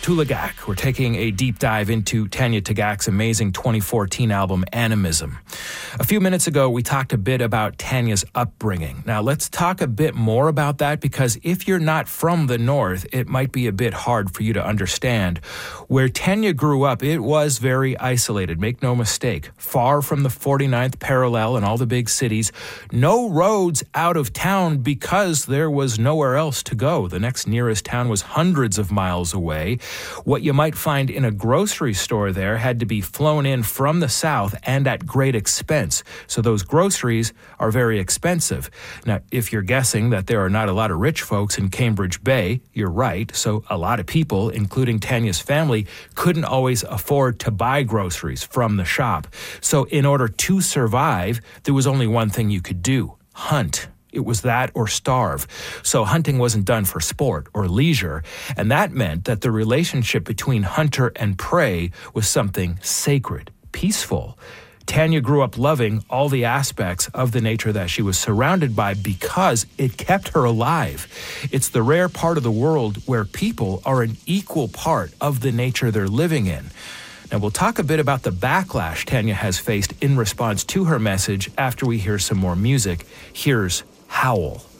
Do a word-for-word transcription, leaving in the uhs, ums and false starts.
Tulagak. We're taking a deep dive into Tanya Tagaq's amazing twenty fourteen album, Animism. A few minutes ago, we talked a bit about Tanya's upbringing. Now, let's talk a bit more about that, because if you're not from the North, it might be a bit hard for you to understand. Where Tanya grew up, it was very isolated, make no mistake. Far from the forty-ninth parallel and all the big cities. No roads out of town because there was nowhere else to go. The next nearest town was hundreds of miles away. What you might find in a grocery store there had to be flown in from the south and at great expense. So those groceries are very expensive. Now, if you're guessing that there are not a lot of rich folks in Cambridge Bay, you're right. So a lot of people, including Tanya's family, couldn't always afford to buy groceries from the shop. So in order to survive, there was only one thing you could do: hunt. It was that or starve. So hunting wasn't done for sport or leisure, and that meant that the relationship between hunter and prey was something sacred, peaceful. Tanya grew up loving all the aspects of the nature that she was surrounded by because it kept her alive. It's the rare part of the world where people are an equal part of the nature they're living in. Now, we'll talk a bit about the backlash Tanya has faced in response to her message after we hear some more music. Here's Howl.